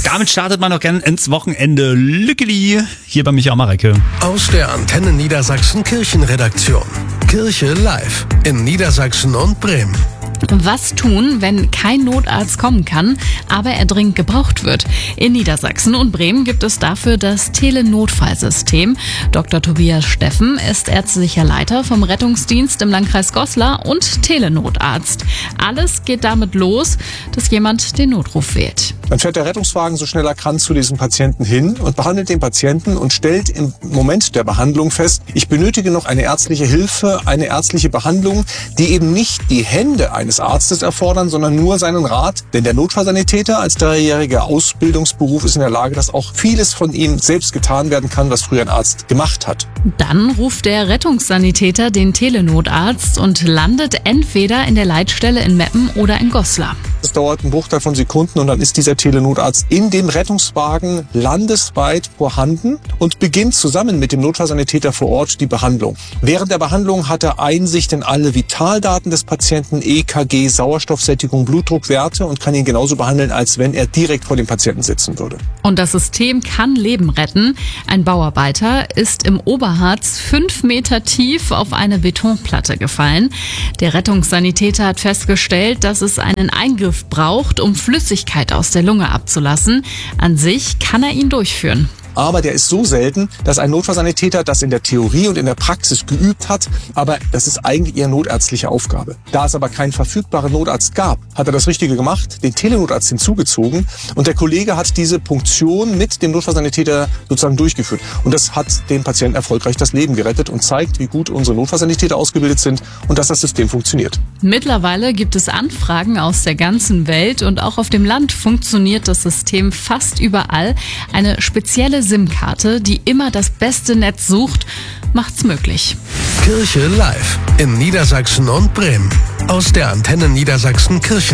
Damit startet man noch gern ins Wochenende. Lückeli, hier bei Michael Marecke. Aus der Antenne Niedersachsen Kirchenredaktion. Kirche live in Niedersachsen und Bremen. Was tun, wenn kein Notarzt kommen kann, aber er dringend gebraucht wird? In Niedersachsen und Bremen gibt es dafür das Telenotfallsystem. Dr. Tobias Steffen ist ärztlicher Leiter vom Rettungsdienst im Landkreis Goslar und Telenotarzt. Alles geht damit los, dass jemand den Notruf wählt. Dann fährt der Rettungswagen so schnell er kann zu diesem Patienten hin und behandelt den Patienten und stellt im Moment der Behandlung fest, ich benötige noch eine ärztliche Hilfe, eine ärztliche Behandlung, die eben nicht die Hände eines Arztes erfordern, sondern nur seinen Rat. Denn der Notfallsanitäter als 3-jähriger Ausbildungsberuf ist in der Lage, dass auch vieles von ihm selbst getan werden kann, was früher ein Arzt gemacht hat. Dann ruft der Rettungssanitäter den Telenotarzt und landet entweder in der Leitstelle in Meppen oder in Goslar. Es dauert einen Bruchteil von Sekunden und dann ist dieser Telenotarzt in dem Rettungswagen landesweit vorhanden und beginnt zusammen mit dem Notfallsanitäter vor Ort die Behandlung. Während der Behandlung hat er Einsicht in alle Vitaldaten des Patienten, EKG, Sauerstoffsättigung, Blutdruckwerte und kann ihn genauso behandeln, als wenn er direkt vor dem Patienten sitzen würde. Und das System kann Leben retten. Ein Bauarbeiter ist im Oberharz 5 Meter tief auf eine Betonplatte gefallen. Der Rettungssanitäter hat festgestellt, dass es einen Eingriff braucht, um Flüssigkeit aus der Lunge abzulassen. An sich kann er ihn durchführen. Aber der ist so selten, dass ein Notfallsanitäter das in der Theorie und in der Praxis geübt hat. Aber das ist eigentlich eher notärztliche Aufgabe. Da es aber keinen verfügbaren Notarzt gab, hat er das Richtige gemacht, den Telenotarzt hinzugezogen. Und der Kollege hat diese Punktion mit dem Notfallsanitäter sozusagen durchgeführt. Und das hat dem Patienten erfolgreich das Leben gerettet und zeigt, wie gut unsere Notfallsanitäter ausgebildet sind und dass das System funktioniert. Mittlerweile gibt es Anfragen aus der ganzen Welt und auch auf dem Land funktioniert das System fast überall. Eine spezielle SIM-Karte, die immer das beste Netz sucht, macht's möglich. Kirche live in Niedersachsen und Bremen. Aus der Antenne Niedersachsen Kirchen